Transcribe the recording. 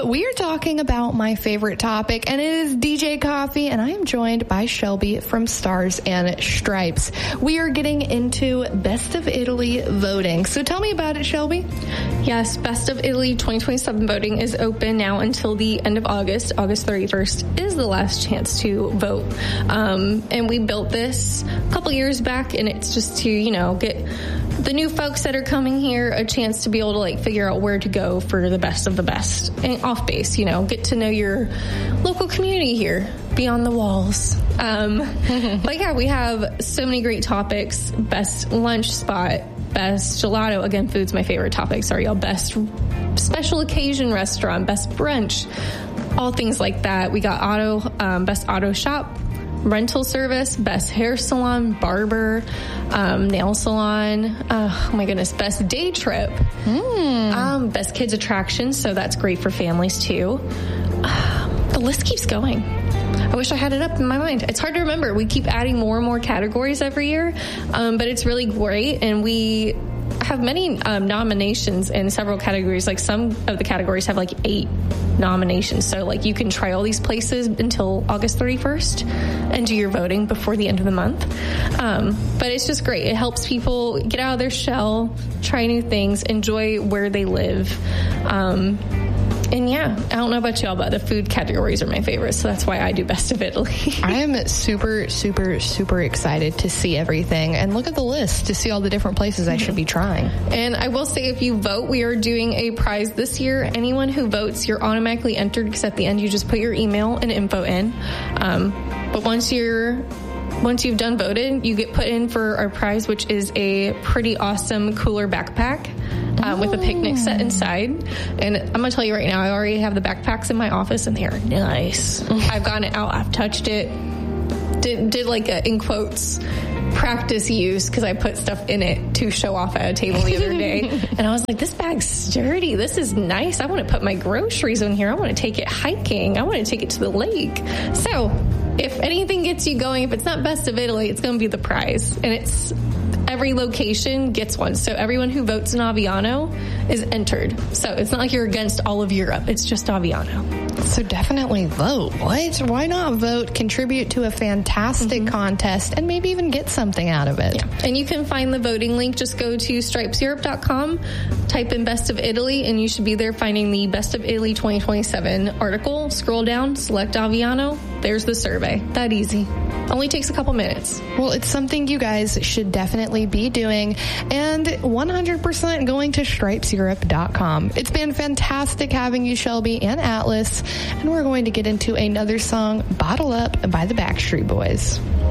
we are talking about my favorite topic, and it is DJ Coffee, and I am joined by Shelby from Stars and Stripes. We are getting into Best of Italy voting. So tell me about it, Shelby. Yes, Best of Italy 2027 voting is open now until the end of August. August 31st is the last chance to vote. And we built this a couple years back, and it's just to, get the new folks that are coming here a chance to be able to figure out where to go for the best of the best and off base, get to know your local community here beyond the walls. But yeah, we have so many great topics. Best lunch spot, best gelato. Again, food's my favorite topic. Sorry, y'all. Best special occasion restaurant, best brunch, all things like that. We got best auto shop, rental service, best hair salon, barber, nail salon. Oh my goodness, best day trip, best kids attraction. So that's great for families too. The list keeps going. I wish I had it up in my mind. It's hard to remember. We keep adding more and more categories every year, but it's really great. And we have many nominations in several categories. Some of the categories have 8 nominations. So you can try all these places until August 31st and do your voting before the end of the month. But it's just great. It helps people get out of their shell, try new things, enjoy where they live. And yeah, I don't know about y'all, but the food categories are my favorite, so that's why I do Best of Italy. I am super, super, super excited to see everything and look at the list to see all the different places I should be trying. And I will say, if you vote, we are doing a prize this year. Anyone who votes, you're automatically entered, because at the end you just put your email and info in. But once you've done voted, you get put in for our prize, which is a pretty awesome cooler backpack. With a picnic set inside. And I'm going to tell you right now, I already have the backpacks in my office, and they are nice. I've gotten it out. I've touched it. Did a, in quotes, practice use, because I put stuff in it to show off at a table the other day. And I was like, this bag's sturdy. This is nice. I want to put my groceries in here. I want to take it hiking. I want to take it to the lake. So if anything gets you going, if it's not Best of Italy, it's going to be the prize. And it's... every location gets one. So everyone who votes in Aviano is entered. So it's not like you're against all of Europe. It's just Aviano. So definitely vote. What? Why not vote? Contribute to a fantastic contest and maybe even get something out of it. Yeah. And you can find the voting link. Just go to stripeseurope.com, type in Best of Italy, and you should be there finding the Best of Italy 2027 article. Scroll down, select Aviano. There's the survey. That easy. Only takes a couple minutes. Well, it's something you guys should definitely be doing, and 100% going to stripeseurope.com. It's been fantastic having you, Shelby and Atlas, and we're going to get into another song, Bottle Up by the Backstreet Boys.